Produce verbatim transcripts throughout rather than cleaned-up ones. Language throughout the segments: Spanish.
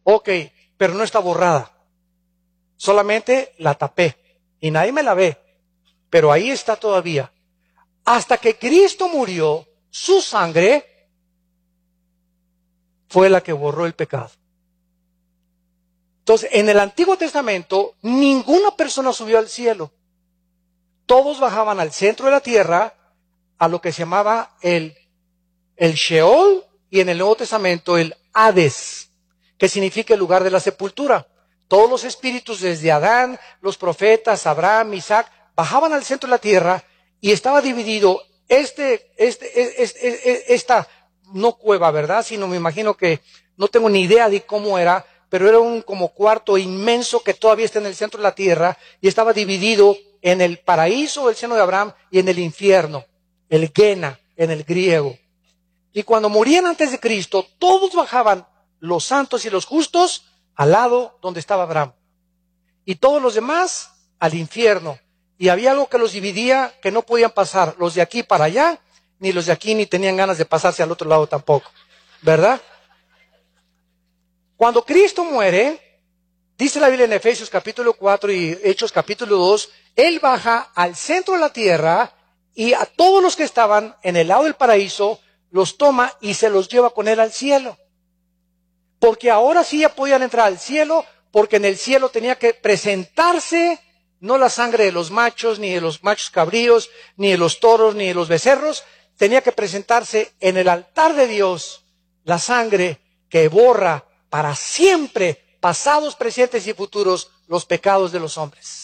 Ok, pero no está borrada. Solamente la tapé y nadie me la ve, pero ahí está todavía. Hasta que Cristo murió, su sangre fue la que borró el pecado. Entonces, en el Antiguo Testamento, ninguna persona subió al cielo. Todos bajaban al centro de la tierra, a lo que se llamaba el, el Sheol, y en el Nuevo Testamento el Hades, que significa el lugar de la sepultura. Todos los espíritus desde Adán, los profetas, Abraham, Isaac, bajaban al centro de la tierra y estaba dividido este, este, este, este, esta, no cueva, ¿verdad? Sino me imagino que, no tengo ni idea de cómo era, pero era un como cuarto inmenso que todavía está en el centro de la tierra y estaba dividido en el paraíso, el seno de Abraham, y en el infierno, el Gena, en el griego. Y cuando morían antes de Cristo, todos bajaban, los santos y los justos, al lado donde estaba Abraham. Y todos los demás al infierno. Y había algo que los dividía, que no podían pasar los de aquí para allá, ni los de aquí ni tenían ganas de pasarse al otro lado tampoco. ¿Verdad? Cuando Cristo muere, dice la Biblia en Efesios capítulo cuatro y Hechos capítulo dos, Él baja al centro de la tierra y a todos los que estaban en el lado del paraíso los toma y se los lleva con Él al cielo. Porque ahora sí ya podían entrar al cielo, porque en el cielo tenía que presentarse no la sangre de los machos, ni de los machos cabríos, ni de los toros, ni de los becerros, tenía que presentarse en el altar de Dios la sangre que borra para siempre, pasados, presentes y futuros, los pecados de los hombres.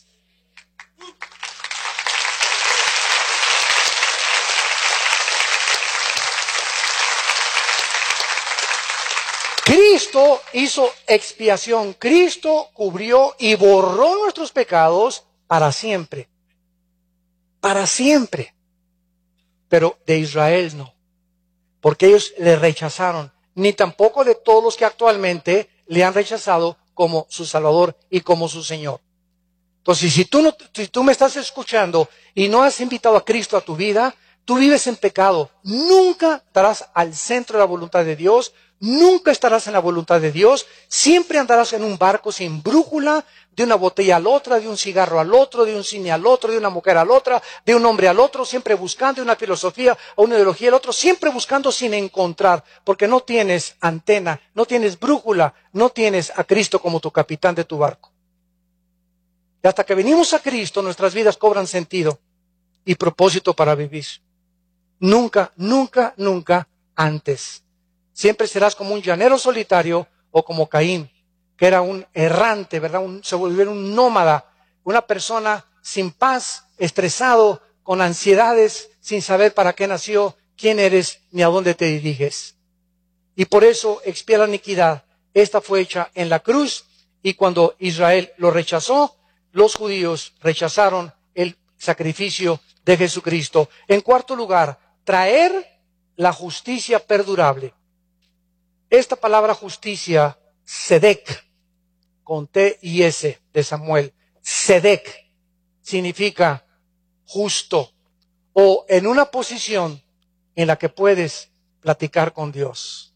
Cristo hizo expiación, Cristo cubrió y borró nuestros pecados para siempre. Para siempre. Pero de Israel no, porque ellos le rechazaron, ni tampoco de todos los que actualmente le han rechazado como su Salvador y como su Señor. Entonces, si tú, no, si tú me estás escuchando y no has invitado a Cristo a tu vida, tú vives en pecado. Nunca estarás al centro de la voluntad de Dios, nunca estarás en la voluntad de Dios, siempre andarás en un barco sin brújula, de una botella a la otra, de un cigarro al otro, de un cine al otro, de una mujer a la otra, de un hombre al otro, siempre buscando una filosofía o una ideología al otro, siempre buscando sin encontrar, porque no tienes antena, no tienes brújula, no tienes a Cristo como tu capitán de tu barco. Y hasta que venimos a Cristo, nuestras vidas cobran sentido y propósito para vivir. Nunca, nunca, nunca antes. Siempre serás como un llanero solitario o como Caín, que era un errante, ¿verdad? Un, se volvió un nómada, una persona sin paz, estresado, con ansiedades, sin saber para qué nació, quién eres, ni a dónde te diriges. Y por eso expía la iniquidad. Esta fue hecha en la cruz, y cuando Israel lo rechazó, los judíos rechazaron el sacrificio de Jesucristo. En cuarto lugar, traer la justicia perdurable. Esta palabra justicia, Sedec, con T y S de Samuel, Sedec, significa justo, o en una posición en la que puedes platicar con Dios.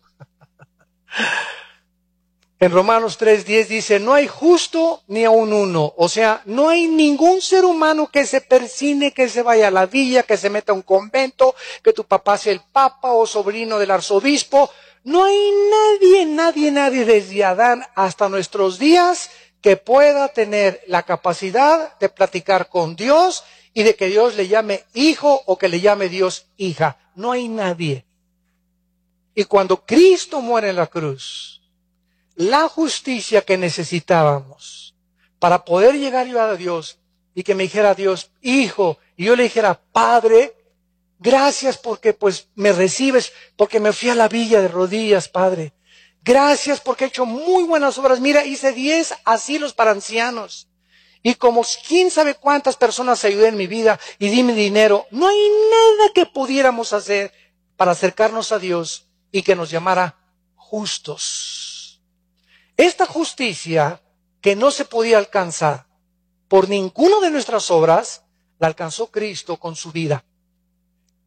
En Romanos tres diez dice, no hay justo ni aun uno. O sea, no hay ningún ser humano que se persine, que se vaya a la villa, que se meta a un convento, que tu papá sea el papa o sobrino del arzobispo. No hay nadie, nadie, nadie desde Adán hasta nuestros días que pueda tener la capacidad de platicar con Dios y de que Dios le llame hijo o que le llame Dios hija. No hay nadie. Y cuando Cristo muere en la cruz, la justicia que necesitábamos para poder llegar yo a Dios y que me dijera Dios, hijo, y yo le dijera, Padre, gracias porque pues me recibes, porque me fui a la villa de rodillas, Padre. Gracias porque he hecho muy buenas obras. Mira, hice diez asilos para ancianos. Y como quién sabe cuántas personas ayudé en mi vida y di mi dinero, no hay nada que pudiéramos hacer para acercarnos a Dios y que nos llamara justos. Esta justicia que no se podía alcanzar por ninguna de nuestras obras, la alcanzó Cristo con su vida.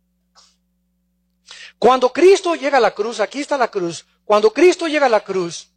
Cuando Cristo llega a la cruz, aquí está la cruz, cuando Cristo llega a la cruz,